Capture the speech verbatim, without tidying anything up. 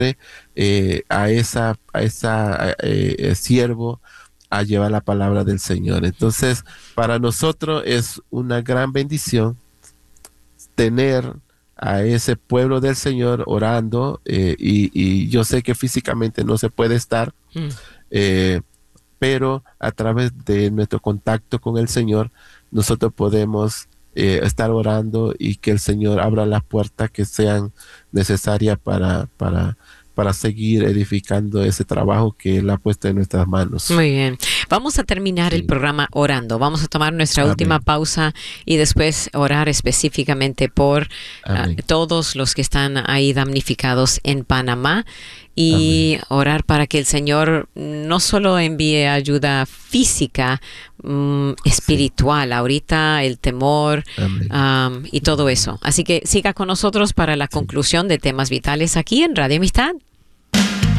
eh, a esa, a esa eh, eh, siervo a llevar la palabra del Señor. Entonces, para nosotros es una gran bendición tener a ese pueblo del Señor orando eh, y, y yo sé que físicamente no se puede estar, Mm. eh, pero a través de nuestro contacto con el Señor, nosotros podemos eh, estar orando y que el Señor abra las puertas que sean necesarias para, para, para seguir edificando ese trabajo que Él ha puesto en nuestras manos. Muy bien. Vamos a terminar el Sí. programa orando. Vamos a tomar nuestra última Amén. pausa y después orar específicamente por ah, Amén. todos los que están ahí damnificados en Panamá y Amén. orar para que el Señor no solo envíe ayuda física, mm, Sí. espiritual, ahorita el temor Amén. am, y todo eso. Así que siga con nosotros para la Sí. conclusión de Temas Vitales aquí en Radio Amistad.